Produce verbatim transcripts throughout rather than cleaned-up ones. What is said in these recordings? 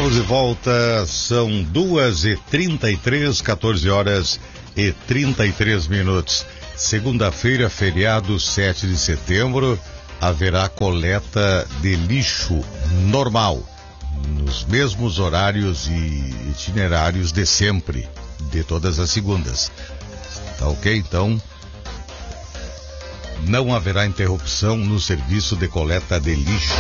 Estamos de volta, são duas e trinta e três, quatorze horas e trinta e três minutos. Segunda-feira, feriado, sete de setembro, haverá coleta de lixo normal, nos mesmos horários e itinerários de sempre, de todas as segundas. Tá ok? Então, não haverá interrupção no serviço de coleta de lixo.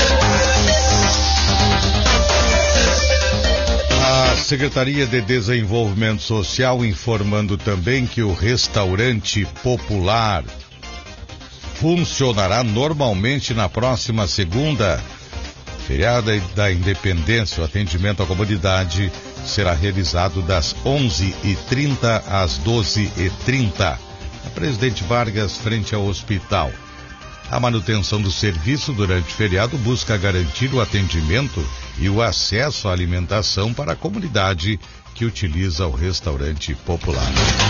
A Secretaria de Desenvolvimento Social informando também que o restaurante popular funcionará normalmente na próxima segunda, feriado da Independência. O atendimento à comunidade será realizado das onze e trinta às doze e trinta. A Presidente Vargas, frente ao hospital. A manutenção do serviço durante o feriado busca garantir o atendimento e o acesso à alimentação para a comunidade que utiliza o restaurante popular.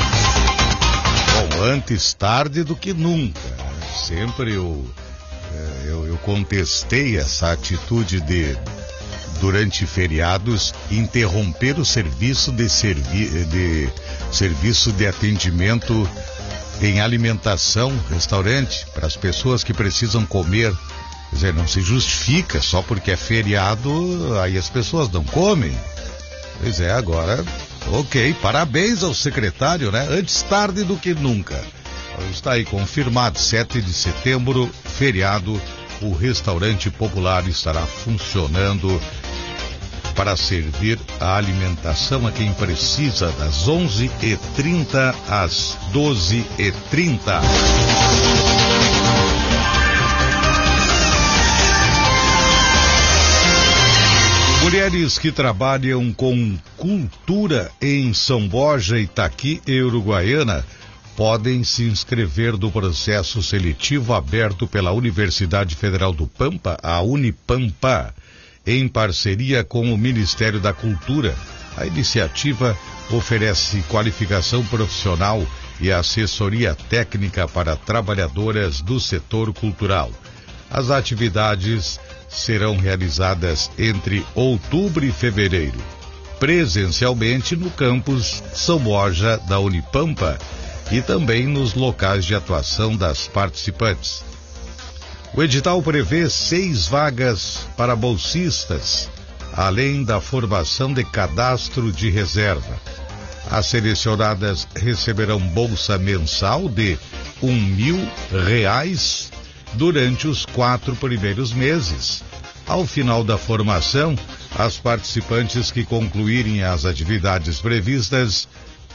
Bom, antes tarde do que nunca. Sempre eu, eu, eu contestei essa atitude de, durante feriados, interromper o serviço de, servi, de, serviço de atendimento em alimentação, restaurante, para as pessoas que precisam comer. Quer dizer, não se justifica só porque é feriado, aí as pessoas não comem. Pois é, agora, ok, parabéns ao secretário, né? Antes tarde do que nunca. Está aí confirmado, sete de setembro, feriado, o restaurante popular estará funcionando para servir a alimentação a quem precisa, das onze e trinta às doze e trinta. Mulheres que trabalham com cultura em São Borja, Itaqui e Uruguaiana podem se inscrever no processo seletivo aberto pela Universidade Federal do Pampa, a Unipampa, em parceria com o Ministério da Cultura. A iniciativa oferece qualificação profissional e assessoria técnica para trabalhadoras do setor cultural. As atividades serão realizadas entre outubro e fevereiro, presencialmente no campus São Borja da Unipampa e também nos locais de atuação das participantes. O edital prevê seis vagas para bolsistas, além da formação de cadastro de reserva. As selecionadas receberão bolsa mensal de um mil reais durante os quatro primeiros meses. Ao final da formação, as participantes que concluírem as atividades previstas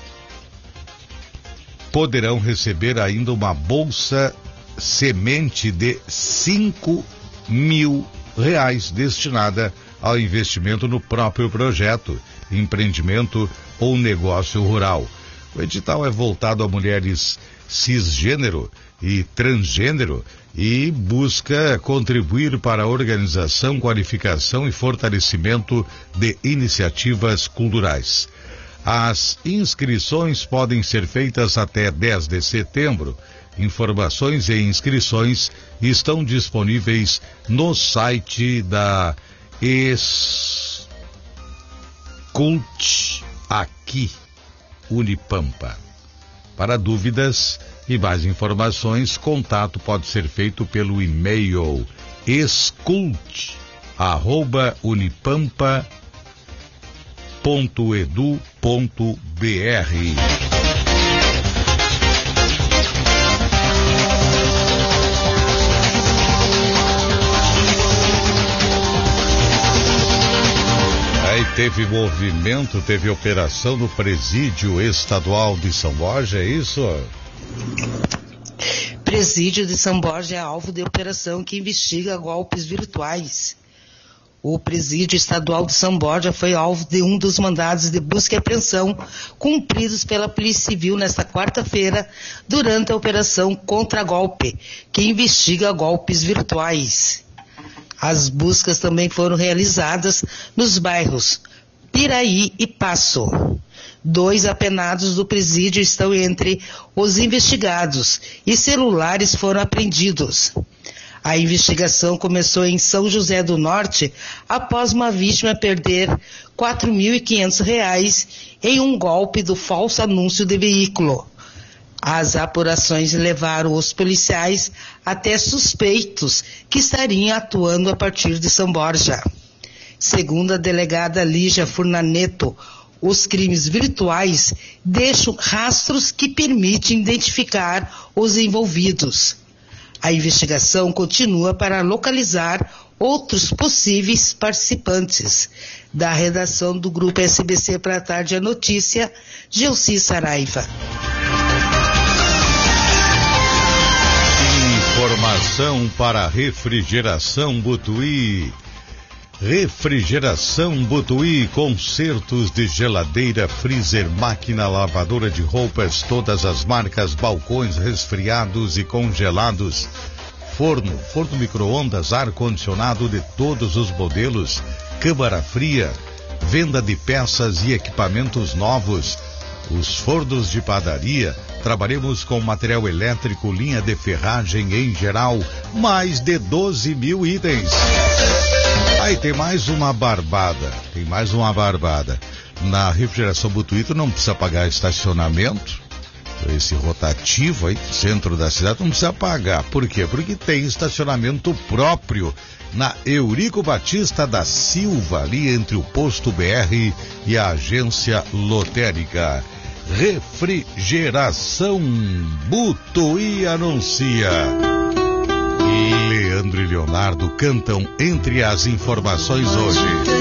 poderão receber ainda uma bolsa semente de cinco mil reais destinada ao investimento no próprio projeto, empreendimento ou negócio rural. O edital é voltado a mulheres cisgênero e transgênero e busca contribuir para a organização, qualificação e fortalecimento de iniciativas culturais. As inscrições podem ser feitas até dez de setembro. Informações e inscrições estão disponíveis no site da Escult aqui, Unipampa. Para dúvidas e mais informações, contato pode ser feito pelo e-mail escult arroba unipampa ponto edu ponto br. Aí teve movimento, teve operação no Presídio Estadual de São Borja, é isso? Presídio de São Borja é alvo de operação que investiga golpes virtuais. O Presídio Estadual de São Borja foi alvo de um dos mandados de busca e apreensão cumpridos pela Polícia Civil nesta quarta-feira, durante a operação Contra-Golpe, que investiga golpes virtuais. As buscas também foram realizadas nos bairros Piraí e Passo. Dois apenados do presídio estão entre os investigados e celulares foram apreendidos. A investigação começou em São José do Norte após uma vítima perder quatro mil e quinhentos reais em um golpe do falso anúncio de veículo. As apurações levaram os policiais até suspeitos que estariam atuando a partir de São Borja. Segundo a delegada Lígia Furnaneto, os crimes virtuais deixam rastros que permitem identificar os envolvidos. A investigação continua para localizar outros possíveis participantes. Da redação do Grupo S B C para a Tarde a Notícia, Gelsi Saraiva. Informação para Refrigeração Butuí. Refrigeração Butuí, consertos de geladeira, freezer, máquina lavadora de roupas, todas as marcas, balcões resfriados e congelados, forno, forno micro-ondas, ar-condicionado de todos os modelos, câmara fria, venda de peças e equipamentos novos, os fornos de padaria. Trabalhamos com material elétrico, linha de ferragem em geral, mais de doze mil itens. Aí tem mais uma barbada, tem mais uma barbada. Na Refrigeração Butuí tu não precisa pagar estacionamento, esse rotativo aí, centro da cidade, não precisa pagar. Por quê? Porque tem estacionamento próprio na Eurico Batista da Silva, ali entre o Posto B R e a Agência Lotérica. Refrigeração Butuí anuncia. Leandro e Leonardo cantam Entre as Informações hoje.